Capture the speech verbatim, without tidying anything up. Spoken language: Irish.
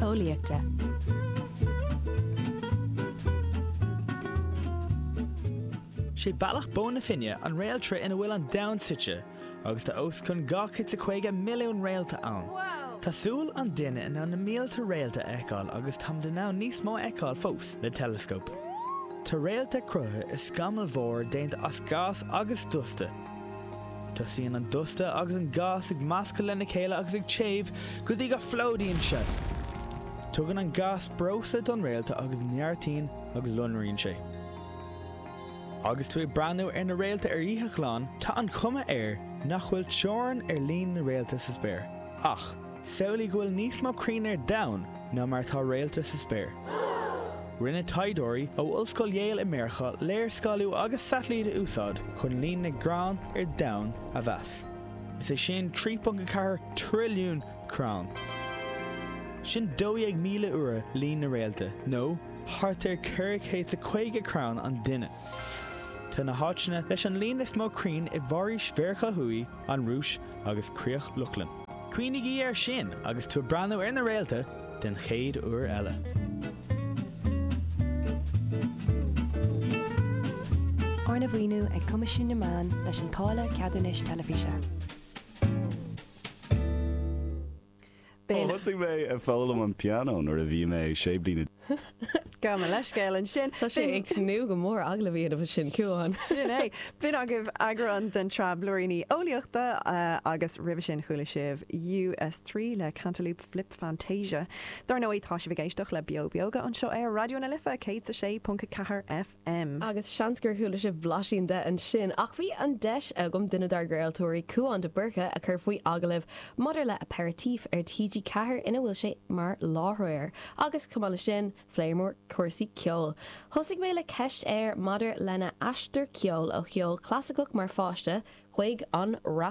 Eolaíochta. sé bailach bóna finne an réaltra ina bhfuil an dain site, agus tá os chun gáchait a chuige milliún réalta ann. Tásúil an duine in an na mílta réalta eáil agus tam de ná níos mó eáil fós le telescóp. Tá réalta crutha is scamal mhór déanta as gás agus dusta. Tá síon an dusta agus an gás ag masca lena chéile agus ag téamh go dtí go flódaíonn se. Tugann an gás brosa don réalta agus neartín agus lunraíonn sé. Agus tú breanú ar na réalta aríthe chláán, tá an cuma air nach bhfuil teorann ar líon na réalta sa spéir. Ach, saolaí go bhfuil níos mó craoin ar domhan ná mar tá réalta sa spéir. Rinne taidóirí ó bhfuil scoiléal i mércha léir scailú agus satlaí de úsáid chun líon na grán ar domhan a bheas. Is é sin trí pont ceathair trilliún crán. Sin dóigh míle uair líon na réalta, nó thart ar cúrichéit a chuige crán an duine. Tá na háitena leis an líon is mó craoin i bhairí sfearcha thuí an rúis agus críoch luchlan. Cuoinigh í ar sin agus tú breanú ar na réalta den chéad uair eile. Orna bhhaoinú ag Cumaisiún na Meán leis an cála ceadanais telefíse. Thusig mé a fálam an piano nuair a bhí mé sé blina. Gama leis gael an sin. Tá sé ag tú go mór aglavíad a sin ciúán. Sin é. Bin agah agran den trabloirí eolaíochta uh, agus ribh sin chuúla sibh U S three le Cantaloupe Flip Fantasia. Dar nó ítá si bhgéisteach le biobioga an seo ar radio na lifa cé a sé punca cahar F M. Agus seansgur chuúla sibh blasín de an sin. Ach bhí an deis agam duine dar gailtóirí cuaán de burcha a chur faoi agalah madidir le aperitíf ar T G cahar ina bhfuil sé mar láthroir. Agus cumála sin fléimór cuasaí ceol. Thusig mé le ceist air madidir lena aistear ceol ó cheol clasicach mar fáiste chuig an rap